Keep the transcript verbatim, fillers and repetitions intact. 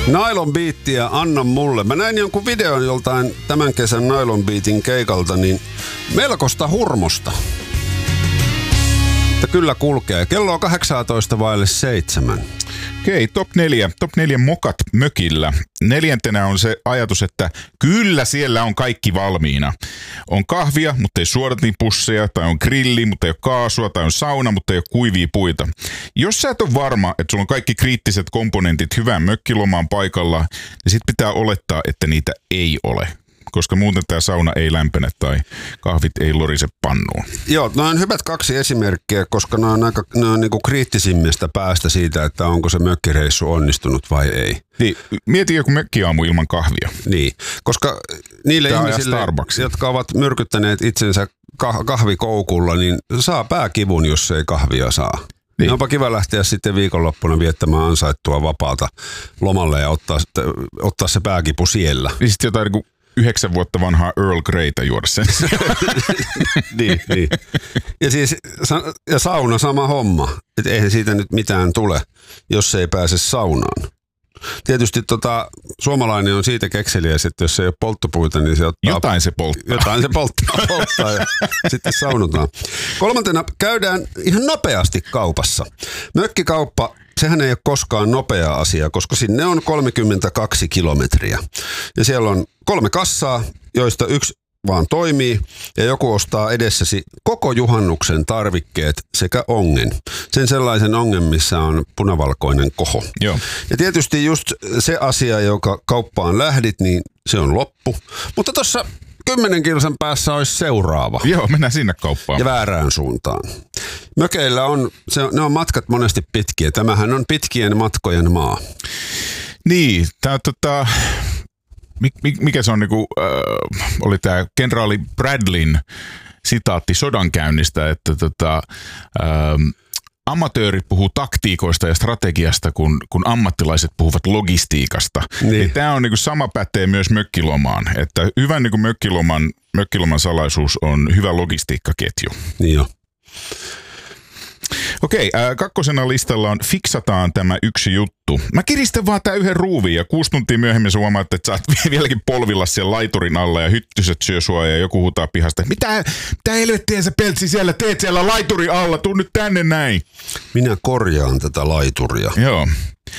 Nylon Beatia anna mulle. Mä näin jonkun videon joltain tämän kesän Nylon Beatin keikalta, niin melkoista hurmosta. Että kyllä kulkee. Kello on kahdeksantoista vaille seitsemän. Okei, top neljä. Top neljä mokat mökillä. Neljäntenä on se ajatus, että kyllä siellä on kaikki valmiina. On kahvia, mutta ei suodatinpusseja, tai on grilli, mutta ei ole kaasua, tai on sauna, mutta ei ole kuivia puita. Jos sä et ole varma, että sulla on kaikki kriittiset komponentit hyvään mökkilomaan paikalla, niin sit pitää olettaa, että niitä ei ole. Koska muuten tämä sauna ei lämpene tai kahvit ei lorise pannuun. Joo, no on hyvät kaksi esimerkkiä, koska ne on aika ne on niinku kriittisimmästä päästä siitä, että onko se mökkireissu onnistunut vai ei. Niin, mieti joku mökkiaamu ilman kahvia. Niin, koska niille Tää ihmisille, jotka ovat myrkyttäneet itsensä kah- kahvikoukulla, niin saa pääkivun, jos ei kahvia saa. Niin. Onpa kiva lähteä sitten viikonloppuna viettämään ansaittua vapaata lomalle ja ottaa, ottaa se pääkipu siellä. Niin sitten jotain niin yhdeksän vuotta vanhaa Earl Greytä juoda sen. niin, niin. Ja siis ja sauna sama homma. Että eihän siitä nyt mitään tule, jos ei pääse saunaan. Tietysti tota, suomalainen on siitä kekseliäs, että jos ei ole polttopuita, niin se ottaa... Jotain se polttaa. Jotain se polttaa, polttaa ja sitten saunotaan. Kolmantena käydään ihan nopeasti kaupassa. Mökkikauppa, sehän ei ole koskaan nopea asia, koska sinne on kolmekymmentäkaksi kilometriä. Ja siellä on kolme kassaa, joista yksi vaan toimii, ja joku ostaa edessäsi koko juhannuksen tarvikkeet sekä ongen. Sen sellaisen ongen, missä on punavalkoinen koho. Joo. Ja tietysti just se asia, joka kauppaan lähdit, niin se on loppu. Mutta tuossa kymmenen kilsan päässä olisi seuraava. Joo, mennään sinne kauppaan. Ja väärään suuntaan. Mökeillä on, se, ne on matkat monesti pitkiä. Tämähän on pitkien matkojen maa. Niin, tää tota... Mikä se on, niinku, äh, oli tämä kenraali Bradleyn sitaatti sodankäynnistä, että tota, äh, amatöörit puhuu taktiikoista ja strategiasta, kun, kun ammattilaiset puhuvat logistiikasta. Niin. Tämä on niinku sama pätee myös mökkilomaan, että hyvän niinku mökkiloman, mökkiloman salaisuus on hyvä logistiikkaketju. Niin jo. Okei, äh, kakkosena listalla on fiksataan tämä yksi juttu. Mä kiristän vaan tää yhden ruuvin ja kuusi tuntia myöhemmin sä huomaat, että sä oot vieläkin polvilla siellä laiturin alla ja hyttyset syö sua ja joku huutaa pihasta. Mitä, mitä helvettiä sä peltsi siellä teet siellä laiturin alla? Tuu nyt tänne näin. Minä korjaan tätä laituria. Joo.